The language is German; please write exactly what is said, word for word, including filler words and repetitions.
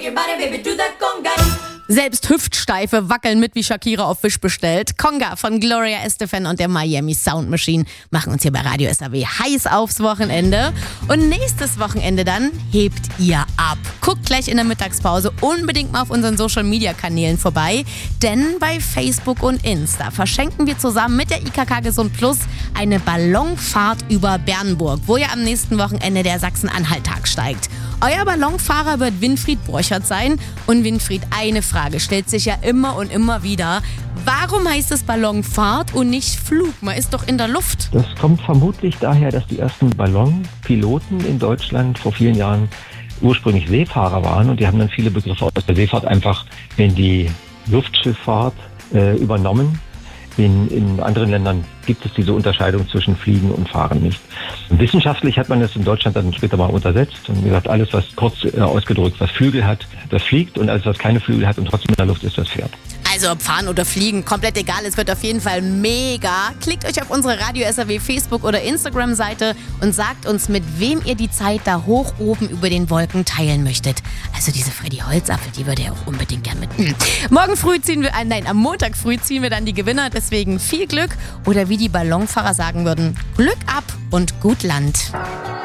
your body, baby, to the conga. Selbst Hüftsteife wackeln mit, wie Shakira auf Wish bestellt. Conga von Gloria Estefan und der Miami Sound Machine machen uns hier bei Radio S R W heiß aufs Wochenende. Und nächstes Wochenende dann hebt ihr ab. Guckt gleich in der Mittagspause unbedingt mal auf unseren Social-Media-Kanälen vorbei. Denn bei Facebook und Insta verschenken wir zusammen mit der I K K Gesund Plus eine Ballonfahrt über Bernburg, wo ja am nächsten Wochenende der Sachsen-Anhalt-Tag steigt. Euer Ballonfahrer wird Winfried Borchert sein. Und Winfried, eine Frage stellt sich ja immer und immer wieder. Warum heißt es Ballonfahrt und nicht Flug? Man ist doch in der Luft. Das kommt vermutlich daher, dass die ersten Ballonpiloten in Deutschland vor vielen Jahren ursprünglich Seefahrer waren. Und die haben dann viele Begriffe aus der Seefahrt einfach in die Luftschifffahrt äh, übernommen. In, in anderen Ländern gibt es diese Unterscheidung zwischen Fliegen und Fahren nicht. Wissenschaftlich hat man das in Deutschland dann später mal untersetzt und gesagt, alles, was kurz äh, ausgedrückt, was Flügel hat, das fliegt, und alles, was keine Flügel hat und trotzdem in der Luft ist, das fährt. Also ob fahren oder fliegen, komplett egal, es wird auf jeden Fall mega. Klickt euch auf unsere Radio S R W Facebook- oder Instagram-Seite und sagt uns, mit wem ihr die Zeit da hoch oben über den Wolken teilen möchtet. Also diese Freddy Holzapfel, die würde er auch unbedingt gern mit. Hm. Morgen früh ziehen wir, äh, nein, am Montag früh ziehen wir dann die Gewinner, deswegen viel Glück, oder wie die Ballonfahrer sagen würden, Glück ab und gut Land.